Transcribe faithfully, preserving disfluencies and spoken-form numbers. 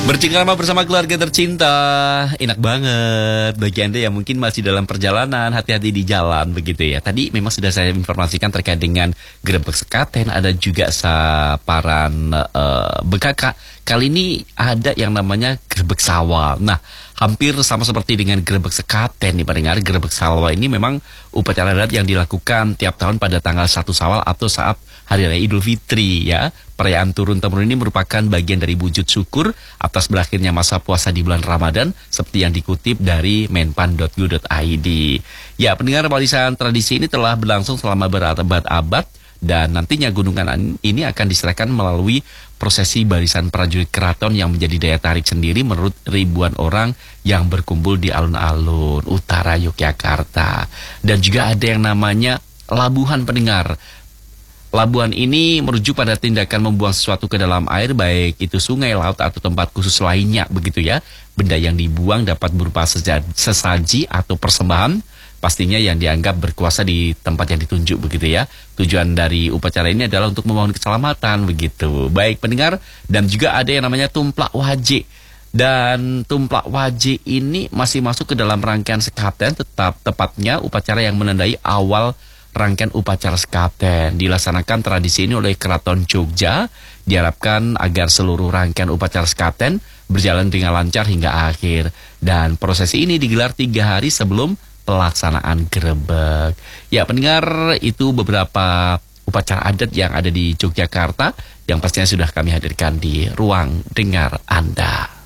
Bercengkrama bersama keluarga tercinta, enak banget. Bagi Anda yang mungkin masih dalam perjalanan, hati-hati di jalan begitu ya. Tadi memang sudah saya informasikan terkait dengan Grebek Sekaten, ada juga saparan uh, bekaka. Kali ini ada yang namanya Grebek Sawal. Nah, hampir sama seperti dengan Grebek Sekaten nih pendengar. Grebek Sawal ini memang upacara adat yang dilakukan tiap tahun pada tanggal satu Sawal atau saat Hari Raya Idul Fitri ya. Perayaan turun-temurun ini merupakan bagian dari wujud syukur atas berakhirnya masa puasa di bulan Ramadan seperti yang dikutip dari menpan dot go dot i d. Ya, pendengar, warisan tradisi ini telah berlangsung selama berabad-abad dan nantinya gunungan ini akan diserahkan melalui prosesi barisan prajurit keraton yang menjadi daya tarik sendiri menurut ribuan orang yang berkumpul di alun-alun utara Yogyakarta. Dan juga ada yang namanya labuhan, pendengar. Labuhan ini merujuk pada tindakan membuang sesuatu ke dalam air, baik itu sungai, laut, atau tempat khusus lainnya, begitu ya. Benda yang dibuang dapat berupa sesaji atau persembahan, pastinya yang dianggap berkuasa di tempat yang ditunjuk, begitu ya. Tujuan dari upacara ini adalah untuk membangun keselamatan, begitu. Baik pendengar, dan juga ada yang namanya tumplak waje. Dan tumplak waje ini masih masuk ke dalam rangkaian sekaten, tetap tepatnya upacara yang menandai awal rangkaian upacara sekaten. Dilaksanakan tradisi ini oleh Keraton Jogja, diharapkan agar seluruh rangkaian upacara sekaten berjalan dengan lancar hingga akhir. Dan prosesi ini digelar tiga hari sebelum pelaksanaan grebek. Ya pendengar, itu beberapa upacara adat yang ada di Yogyakarta yang pastinya sudah kami hadirkan di ruang dengar Anda.